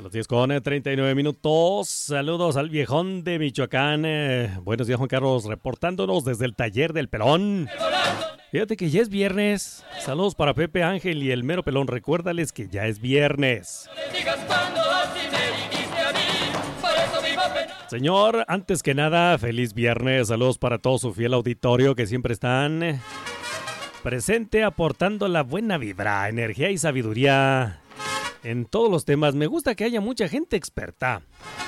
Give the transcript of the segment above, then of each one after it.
A las 10 con 39 minutos. Saludos al viejón de Michoacán. Buenos días, Juan Carlos, reportándonos desde el taller del pelón. Fíjate que ya es viernes. Saludos para Pepe Ángel y el mero pelón. Recuérdales que ya es viernes. Señor, antes que nada, feliz viernes. Saludos para todo su fiel auditorio que siempre están presente aportando la buena vibra, energía y sabiduría en todos los temas. Me gusta que haya mucha gente experta.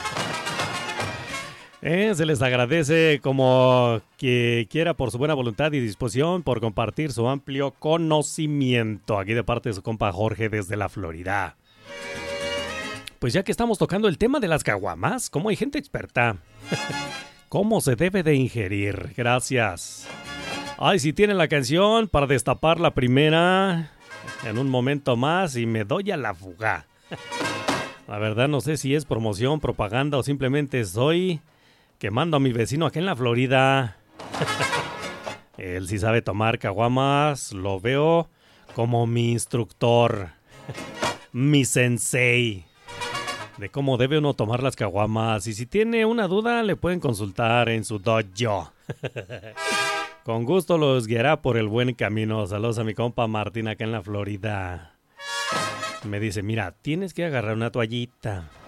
Se les agradece como que quiera por su buena voluntad y disposición por compartir su amplio conocimiento. Aquí de parte de su compa Jorge desde la Florida. Pues ya que estamos tocando el tema de las caguamas, ¿cómo hay gente experta? ¿Cómo se debe de ingerir? Gracias. Ay, si tienen la canción para destapar la primera en un momento más y me doy a la fuga. La verdad no sé si es promoción, propaganda o simplemente estoy quemando a mi vecino acá en la Florida. Él sí sabe tomar caguamas, lo veo como mi instructor, mi sensei, de cómo debe uno tomar las caguamas. Y si tiene una duda, le pueden consultar en su dojo. Con gusto los guiará por el buen camino. Saludos a mi compa Martín acá en la Florida. Me dice, mira, tienes que agarrar una toallita